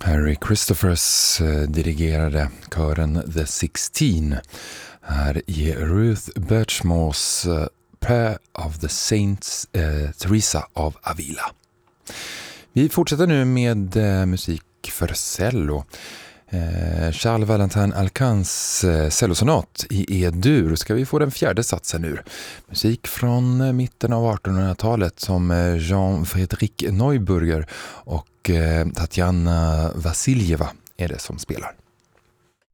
Harry Christophers dirigerade kören The 16 här i Ruth Birchmores Prayer of the Saints, Teresa of Avila. Vi fortsätter nu med musik för cello. Charles Valentin Alcans cellosonat i E-dur ska vi få den fjärde satsen ur. Musik från mitten av 1800-talet som Jean-Frédéric Neuburger och Tatjana Vassiljeva är det som spelar.